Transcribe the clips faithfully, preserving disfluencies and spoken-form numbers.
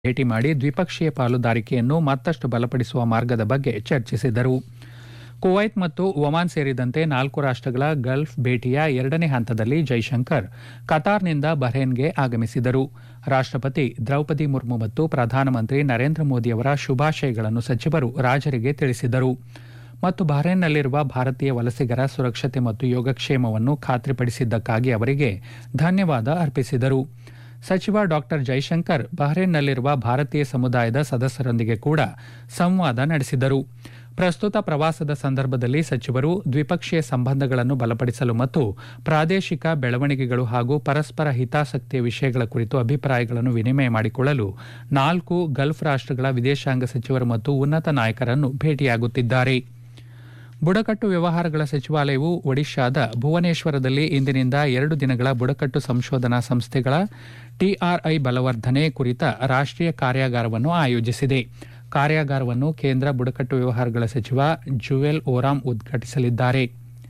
ಭೇಟಿ ಮಾಡಿ ದ್ವಿಪಕ್ಷೀಯ ಪಾಲುದಾರಿಕೆಯನ್ನು ಮತ್ತಷ್ಟು ಬಲಪಡಿಸುವ ಮಾರ್ಗದ ಬಗ್ಗೆ ಚರ್ಚಿಸಿದರು. ಕುವೈತ್ ಮತ್ತು ಒಮಾನ್ ಸೇರಿದಂತೆ ನಾಲ್ಕು ರಾಷ್ಟ್ರಗಳ ಗಲ್ಫ್ ಭೇಟಿಯ ಎರಡನೇ ಹಂತದಲ್ಲಿ ಜೈಶಂಕರ್ ಕತಾರ್ನಿಂದ ಬಹ್ರೇನ್ಗೆ ಆಗಮಿಸಿದರು. ರಾಷ್ಟ್ರಪತಿ ದ್ರೌಪದಿ ಮುರ್ಮು ಮತ್ತು ಪ್ರಧಾನಮಂತ್ರಿ ನರೇಂದ್ರ ಮೋದಿಯವರ ಶುಭಾಶಯಗಳನ್ನು ಸಚಿವರು ರಾಜರಿಗೆ ತಿಳಿಸಿದರು ಮತ್ತು ಬಹ್ರೇನ್ನಲ್ಲಿರುವ ಭಾರತೀಯ ವಲಸಿಗರ ಸುರಕ್ಷತೆ ಮತ್ತು ಯೋಗಕ್ಷೇಮವನ್ನು ಖಾತ್ರಿಪಡಿಸಿದ್ದಕ್ಕಾಗಿ ಅವರಿಗೆ ಧನ್ಯವಾದ ಅರ್ಪಿಸಿದರು. ಸಚಿವ ಡಾ ಜೈಶಂಕರ್ ಬಹ್ರೇನ್ನಲ್ಲಿರುವ ಭಾರತೀಯ ಸಮುದಾಯದ ಸದಸ್ಯರೊಂದಿಗೆ ಕೂಡ ಸಂವಾದ ನಡೆಸಿದರು. ಪ್ರಸ್ತುತ ಪ್ರವಾಸದ ಸಂದರ್ಭದಲ್ಲಿ ಸಚಿವರು ದ್ವಿಪಕ್ಷೀಯ ಸಂಬಂಧಗಳನ್ನು ಬಲಪಡಿಸಲು ಮತ್ತು ಪ್ರಾದೇಶಿಕ ಬೆಳವಣಿಗೆಗಳು ಹಾಗೂ ಪರಸ್ಪರ ಹಿತಾಸಕ್ತಿಯ ವಿಷಯಗಳ ಕುರಿತು ಅಭಿಪ್ರಾಯಗಳನ್ನು ವಿನಿಮಯ ಮಾಡಿಕೊಳ್ಳಲು ನಾಲ್ಕು ಗಲ್ಫ್ ರಾಷ್ಟ್ರಗಳ ವಿದೇಶಾಂಗ ಸಚಿವರು ಮತ್ತು ಉನ್ನತ ನಾಯಕರನ್ನು ಭೇಟಿಯಾಗುತ್ತಿದ್ದಾರೆ. ಬುಡಕಟ್ಟು ವ್ಯವಹಾರಗಳ ಸಚಿವಾಲಯವು ಒಡಿಶಾದ ಭುವನೇಶ್ವರದಲ್ಲಿ ಇಂದಿನಿಂದ ಎರಡು ದಿನಗಳ ಬುಡಕಟ್ಟು ಸಂಶೋಧನಾ ಸಂಸ್ಥೆಗಳ ಟಿಆರ್ಐ ಬಲವರ್ಧನೆ ಕುರಿತ ರಾಷ್ಟ್ರೀಯ ಕಾರ್ಯಾಗಾರವನ್ನು ಆಯೋಜಿಸಿದೆ. ಕಾರ್ಯಾಗಾರವನ್ನು ಕೇಂದ್ರ ಬುಡಕಟ್ಟು ವ್ಯವಹಾರಗಳ ಸಚಿವ ಜುವೆಲ್ ಓರಾಮ್ ಉದ್ಘಾಟಿಸಲಿದ್ದಾರೆ.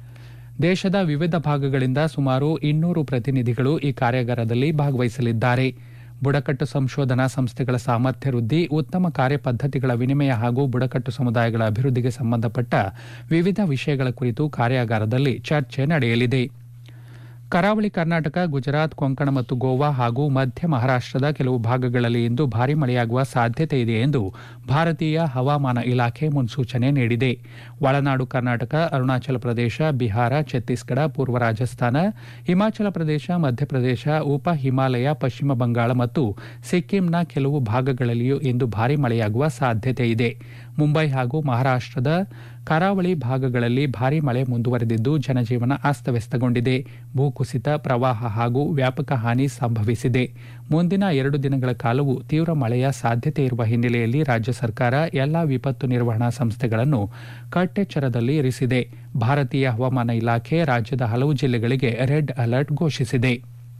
ದೇಶದ ವಿವಿಧ ಭಾಗಗಳಿಂದ ಸುಮಾರು ಇನ್ನೂರು ಪ್ರತಿನಿಧಿಗಳು ಈ ಕಾರ್ಯಾಗಾರದಲ್ಲಿ ಭಾಗವಹಿಸಲಿದ್ದಾರೆ. ಬುಡಕಟ್ಟು ಸಂಶೋಧನಾ ಸಂಸ್ಥೆಗಳ ಸಾಮರ್ಥ್ಯ ವೃದ್ಧಿ, ಉತ್ತಮ ಕಾರ್ಯಪದ್ಧತಿಗಳ ವಿನಿಮಯ ಹಾಗೂ ಬುಡಕಟ್ಟು ಸಮುದಾಯಗಳ ಅಭಿವೃದ್ಧಿಗೆ ಸಂಬಂಧಪಟ್ಟ ವಿವಿಧ ವಿಷಯಗಳ ಕುರಿತು ಕಾರ್ಯಾಗಾರದಲ್ಲಿ ಚರ್ಚೆ ನಡೆಯಲಿದೆ. ಕರಾವಳಿ ಕರ್ನಾಟಕ, ಗುಜರಾತ್, ಕೊಂಕಣ ಮತ್ತು ಗೋವಾ ಹಾಗೂ ಮಧ್ಯ ಮಹಾರಾಷ್ಟದ ಕೆಲವು ಭಾಗಗಳಲ್ಲಿ ಇಂದು ಭಾರೀ ಮಳೆಯಾಗುವ ಸಾಧ್ಯತೆ ಇದೆ ಎಂದು ಭಾರತೀಯ ಹವಾಮಾನ ಇಲಾಖೆ ಮುನ್ಸೂಚನೆ ನೀಡಿದೆ. ಒಳನಾಡು ಕರ್ನಾಟಕ, ಅರುಣಾಚಲ ಪ್ರದೇಶ, ಬಿಹಾರ, ಛತ್ತೀಸ್ಗಢ, ಪೂರ್ವ ರಾಜಸ್ಥಾನ, ಹಿಮಾಚಲ ಪ್ರದೇಶ, ಮಧ್ಯಪ್ರದೇಶ, ಉಪ ಹಿಮಾಲಯ, ಪಶ್ಚಿಮ ಬಂಗಾಳ ಮತ್ತು ಸಿಕ್ಕಿಂನ ಕೆಲವು ಭಾಗಗಳಲ್ಲಿಯೂ ಇಂದು ಭಾರೀ ಮಳೆಯಾಗುವ ಸಾಧ್ಯತೆ ಇದೆ. ಮುಂಬೈ ಹಾಗೂ ಮಹಾರಾಷ್ಟದ ಕರಾವಳಿ ಭಾಗಗಳಲ್ಲಿ ಭಾರೀ ಮಳೆ ಮುಂದುವರೆದಿದ್ದು ಜನಜೀವನ ಅಸ್ತವ್ಯಸ್ತಗೊಂಡಿದೆ. ಭೂಕುಸಿತ, ಪ್ರವಾಹ ಹಾಗೂ ವ್ಯಾಪಕ ಹಾನಿ ಸಂಭವಿಸಿದೆ. ಮುಂದಿನ ಎರಡು ದಿನಗಳ ಕಾಲವೂ ತೀವ್ರ ಮಳೆಯ ಸಾಧ್ಯತೆ ಇರುವ ಹಿನ್ನೆಲೆಯಲ್ಲಿ ರಾಜ್ಯ ಸರ್ಕಾರ ಎಲ್ಲಾ ವಿಪತ್ತು ನಿರ್ವಹಣಾ ಸಂಸ್ಥೆಗಳನ್ನು ಕಟ್ಟೆಚ್ಚರದಲ್ಲಿ ಇರಿಸಿದೆ. ಭಾರತೀಯ ಹವಾಮಾನ ಇಲಾಖೆ ರಾಜ್ಯದ ಹಲವು ಜಿಲ್ಲೆಗಳಿಗೆ ರೆಡ್ ಅಲರ್ಟ್ ಘೋಷಿಸಿದೆ.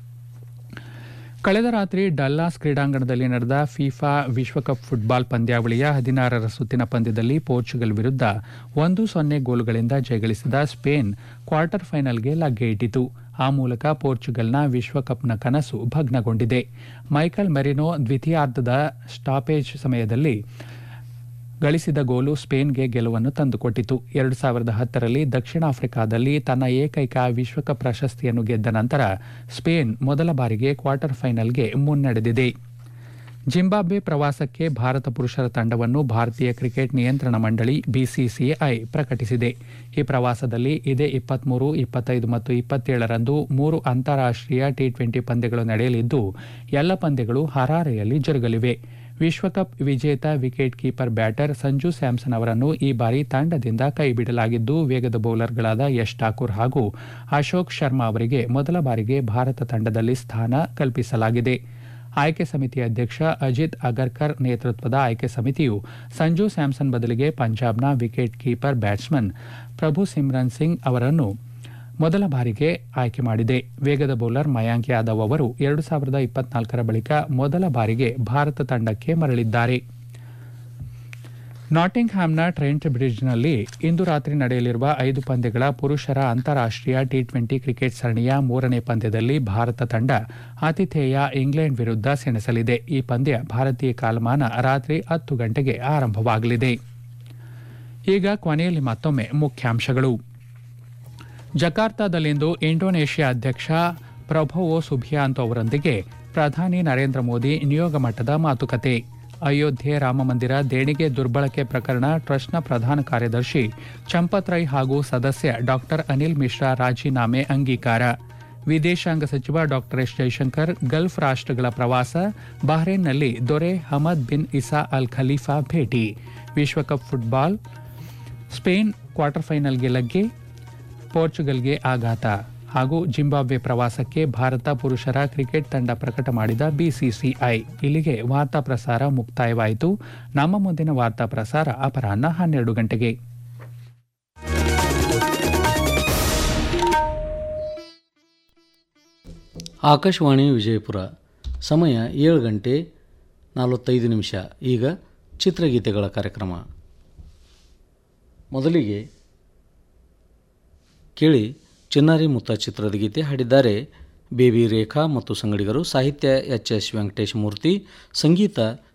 ಕಳೆದ ರಾತ್ರಿ ಡಲ್ಲಾಸ್ ಕ್ರೀಡಾಂಗಣದಲ್ಲಿ ನಡೆದ ಫಿಫಾ ವಿಶ್ವಕಪ್ ಫುಟ್ಬಾಲ್ ಪಂದ್ಯಾವಳಿಯ ಹದಿನಾರರ ಸುತ್ತಿನ ಪಂದ್ಯದಲ್ಲಿ ಪೋರ್ಚುಗಲ್ ವಿರುದ್ಧ ಒಂದು ಸೊನ್ನೆ ಗೋಲುಗಳಿಂದ ಜಯಗಳಿಸಿದ ಸ್ಪೇನ್ ಕ್ವಾರ್ಟರ್ ಫೈನಲ್ಗೆ ಲಗ್ಗೆ ಇಟ್ಟಿತು. ಆ ಮೂಲಕ ಪೋರ್ಚುಗಲ್ನ ವಿಶ್ವಕಪ್ನ ಕನಸು ಭಗ್ನಗೊಂಡಿದೆ. ಮೈಕಲ್ ಮೆರಿನೋ ದ್ವಿತೀಯಾರ್ಧದ ಸ್ಟಾಪೇಜ್ ಸಮಯದಲ್ಲಿ ಗಳಿಸಿದ ಗೋಲು ಸ್ಪೇನ್ಗೆ ಗೆಲುವನ್ನು ತಂದುಕೊಟ್ಟಿತು. ಎರಡು ಸಾವಿರದ ಹತ್ತರಲ್ಲಿ ದಕ್ಷಿಣ ಆಫ್ರಿಕಾದಲ್ಲಿ ತನ್ನ ಏಕೈಕ ವಿಶ್ವಕಪ್ ಪ್ರಶಸ್ತಿಯನ್ನು ಗೆದ್ದ ನಂತರ ಸ್ಪೇನ್ ಮೊದಲ ಬಾರಿಗೆ ಕ್ವಾರ್ಟರ್ ಫೈನಲ್ಗೆ ಮುನ್ನಡೆದಿದೆ. ಜಿಂಬಾಬ್ವೆ ಪ್ರವಾಸಕ್ಕೆ ಭಾರತ ಪುರುಷರ ತಂಡವನ್ನು ಭಾರತೀಯ ಕ್ರಿಕೆಟ್ ನಿಯಂತ್ರಣ ಮಂಡಳಿ ಬಿಸಿಸಿಐ ಪ್ರಕಟಿಸಿದೆ. ಈ ಪ್ರವಾಸದಲ್ಲಿ ಇದೇ ಇಪ್ಪತ್ಮೂರು, ಇಪ್ಪತ್ತೈದು ಮತ್ತು ಇಪ್ಪತ್ತೇಳರಂದು ಮೂರು ಅಂತಾರಾಷ್ಟೀಯ ಟಿ ಟ್ವೆಂಟಿ ಪಂದ್ಯಗಳು ನಡೆಯಲಿದ್ದು ಎಲ್ಲ ಪಂದ್ಯಗಳು ಹರಾರೆಯಲ್ಲಿ ಜರುಗಲಿವೆ. ವಿಶ್ವಕಪ್ ವಿಜೇತ wicket keeper batter Sanju Samson ಅವರನ್ನು ಈ ಬಾರಿ ತಂಡದಿಂದ ಕೈಬಿಡಲಾಗಿದ್ದು ವೇಗದ ಬೌಲರ್ಗಳಾದ ಯಶ್ ಠಾಕೂರ್ ಹಾಗೂ ಅಶೋಕ್ ಶರ್ಮಾ ಅವರಿಗೆ ಮೊದಲ ಬಾರಿಗೆ ಭಾರತ ತಂಡದಲ್ಲಿ ಸ್ಥಾನ ಕಲ್ಪಿಸಲಾಗಿದೆ. ಆಯ್ಕೆ ಸಮಿತಿ ಅಧ್ಯಕ್ಷ ಅಜಿತ್ ಅಗರ್ಕರ್ ನೇತೃತ್ವದ ಆಯ್ಕೆ ಸಮಿತಿಯು ಸಂಜು ಸ್ಯಾಮ್ಸನ್ ಬದಲಿಗೆ ಪಂಜಾಬ್ನ ವಿಕೆಟ್ ಕೀಪರ್ ಬ್ಯಾಟ್ಸ್ಮನ್ ಪ್ರಭು ಸಿಮ್ರನ್ ಸಿಂಗ್ ಅವರನ್ನು ಮೊದಲ ಬಾರಿಗೆ ಆಯ್ಕೆ ಮಾಡಿದೆ. ವೇಗದ ಬೌಲರ್ ಮಯಾಂಕ್ ಯಾದವ್ ಅವರು ಎರಡು ಸಾವಿರದ ಇಪ್ಪತ್ನಾಲ್ಕರ ಬಳಿಕ ಮೊದಲ ಬಾರಿಗೆ ಭಾರತ ತಂಡಕ್ಕೆ ಮರಳಿದ್ದಾರೆ. ನಾಟಿಂಗ್ ಹ್ಯಾಮ್ನ ಟ್ರೆಂಟ್ ಬ್ರಿಡ್ಜ್ನಲ್ಲಿ ಇಂದು ರಾತ್ರಿ ನಡೆಯಲಿರುವ ಐದು ಪಂದ್ಯಗಳ ಪುರುಷರ ಅಂತಾರಾಷ್ಟೀಯ ಟಿ ಟ್ವೆಂಟಿ ಕ್ರಿಕೆಟ್ ಸರಣಿಯ ಮೂರನೇ ಪಂದ್ಯದಲ್ಲಿ ಭಾರತ ತಂಡ ಆತಿಥೇಯ ಇಂಗ್ಲೆಂಡ್ ವಿರುದ್ಧ ಸೆಣಸಲಿದೆ. ಈ ಪಂದ್ಯ ಭಾರತೀಯ ಕಾಲಮಾನ ರಾತ್ರಿ ಹತ್ತು ಗಂಟೆಗೆ ಆರಂಭವಾಗಲಿದೆ. ಈಗ ಕೊನೆಯಲ್ಲಿ ಮತ್ತೊಮ್ಮೆ ಮುಖ್ಯಾಂಶಗಳು. ಜಕಾರ್ತಾದಲ್ಲಿಂದು ಇಂಡೋನೇಷ್ಯಾ ಅಧ್ಯಕ್ಷ ಪ್ರಭೋವೋ ಸುಬಿಯಾಂತೋ ಅವರೊಂದಿಗೆ ಪ್ರಧಾನಿ ನರೇಂದ್ರ ಮೋದಿ ನಿಯೋಗ ಮಟ್ಟದ ಮಾತುಕತೆ. ಅಯೋಧ್ಯೆ ರಾಮಮಂದಿರ ದೇಣಿಗೆ ದುರ್ಬಳಕೆ ಪ್ರಕರಣ ಟ್ರಸ್ಟ್ನ ಪ್ರಧಾನ ಕಾರ್ಯದರ್ಶಿ ಚಂಪತ್ ರೈ ಹಾಗೂ ಸದಸ್ಯ ಡಾ ಅನಿಲ್ ಮಿಶ್ರಾ ರಾಜೀನಾಮೆ ಅಂಗೀಕಾರ. ವಿದೇಶಾಂಗ ಸಚಿವ ಡಾ ಎಸ್ ಜೈಶಂಕರ್ ಗಲ್ಫ್ ರಾಷ್ಟ್ರಗಳ ಪ್ರವಾಸ, ಬಹ್ರೇನ್ನಲ್ಲಿ ದೊರೆ Hamad bin Isa Al Khalifa ಭೇಟಿ. ವಿಶ್ವಕಪ್ ಫುಟ್ಬಾಲ್, ಸ್ಪೇನ್ ಕ್ವಾರ್ಟರ್ ಫೈನಲ್ಗೆ ಲಗ್ಗೆ, ಪೋರ್ಚುಗಲ್ಗೆ ಆಘಾತ ಹಾಗೂ ಜಿಂಬಾಬ್ವೆ ಪ್ರವಾಸಕ್ಕೆ ಭಾರತ ಪುರುಷರ ಕ್ರಿಕೆಟ್ ತಂಡ ಪ್ರಕಟ ಮಾಡಿದ ಬಿಸಿಸಿಐ. ಇಲ್ಲಿಗೆ ವಾರ್ತಾ ಪ್ರಸಾರ ಮುಕ್ತಾಯವಾಯಿತು. ನಮ್ಮ ಮುಂದಿನ ವಾರ್ತಾ ಪ್ರಸಾರ ಅಪರಾಹ್ನ ಹನ್ನೆರಡು ಗಂಟೆಗೆ. ಆಕಾಶವಾಣಿ ವಿಜಯಪುರ. ಸಮಯ ಏಳು ಗಂಟೆ ನಲವತ್ತೈದು ನಿಮಿಷ. ಈಗ ಚಿತ್ರಗೀತೆಗಳ ಕಾರ್ಯಕ್ರಮ. ಮೊದಲಿಗೆ ಕೇಳಿ ಚಿನ್ನಾರಿ ಮುತ್ತ ಚಿತ್ರದ ಗೀತೆ. ಹಾಡಿದ್ದಾರೆ ಬೇಬಿ ರೇಖಾ ಮತ್ತು ಸಂಗಡಿಗರು. ಸಾಹಿತ್ಯ ಎಚ್ ಎಸ್ ವೆಂಕಟೇಶ ಮೂರ್ತಿ, ಸಂಗೀತ